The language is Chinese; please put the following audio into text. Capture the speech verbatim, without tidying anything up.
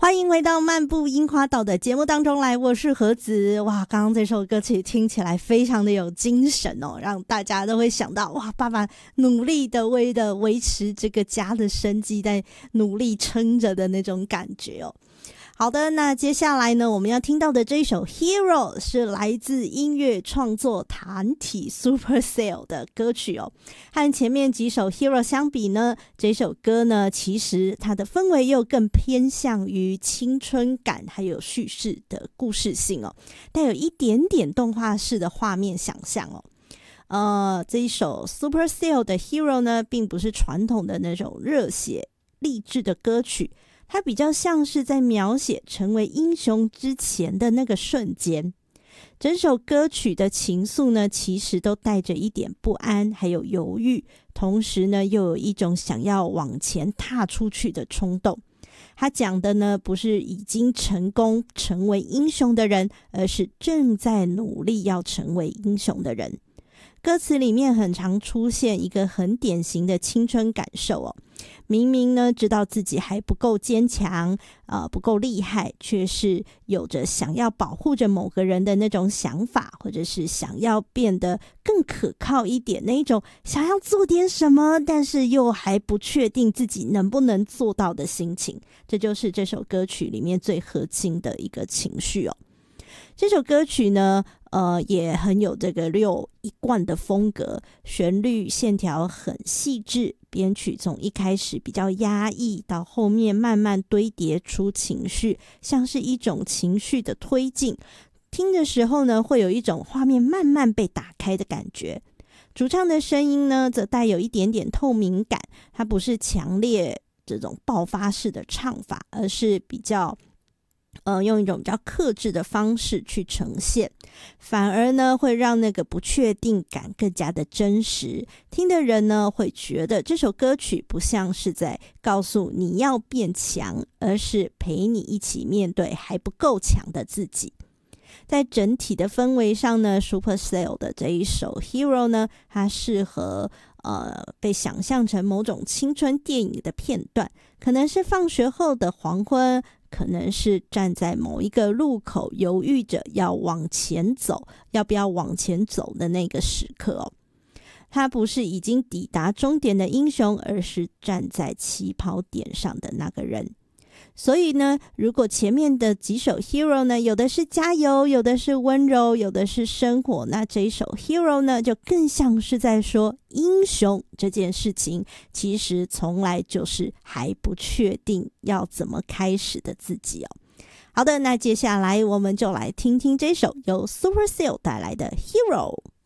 欢迎回到漫步樱花岛的节目当中来，我是何子。哇，刚刚这首歌曲听起来非常的有精神哦，让大家都会想到哇，爸爸努力的为了维持这个家的生计，在努力撑着的那种感觉哦。好的，那接下来呢，我们要听到的这一首 Hero 是来自音乐创作团体 Supercell 的歌曲哦。和前面几首 Hero 相比呢，这首歌呢，其实它的氛围又更偏向于青春感，还有叙事的故事性哦，带有一点点动画式的画面想象哦。呃，这一首 Supercell 的 Hero 呢，并不是传统的那种热血励志的歌曲，它比较像是在描写成为英雄之前的那个瞬间。整首歌曲的情愫呢，其实都带着一点不安，还有犹豫，同时呢，又有一种想要往前踏出去的冲动。他讲的呢，不是已经成功成为英雄的人，而是正在努力要成为英雄的人。歌词里面很常出现一个很典型的青春感受哦，明明呢知道自己还不够坚强，呃不够厉害，却是有着想要保护着某个人的那种想法，或者是想要变得更可靠一点，那一种想要做点什么，但是又还不确定自己能不能做到的心情。这就是这首歌曲里面最核心的一个情绪哦。这首歌曲呢，呃，也很有这个六一贯的风格，旋律线条很细致，编曲从一开始比较压抑，到后面慢慢堆叠出情绪，像是一种情绪的推进。听的时候呢，会有一种画面慢慢被打开的感觉。主唱的声音呢，则带有一点点透明感，它不是强烈这种爆发式的唱法，而是比较呃，用一种比较克制的方式去呈现，反而呢会让那个不确定感更加的真实。听的人呢会觉得这首歌曲不像是在告诉你要变强，而是陪你一起面对还不够强的自己。在整体的氛围上呢， Supercell 的这一首 Hero 呢，它适合呃被想象成某种青春电影的片段，可能是放学后的黄昏，可能是站在某一个路口犹豫着要往前走，要不要往前走的那个时刻哦。他不是已经抵达终点的英雄，而是站在起跑点上的那个人。所以呢，如果前面的几首 Hero 呢，有的是加油，有的是温柔，有的是生活，那这一首 Hero 呢，就更像是在说英雄这件事情其实从来就是还不确定要怎么开始的自己哦。好的，那接下来我们就来听听这首由 Supercell 带来的 Hero。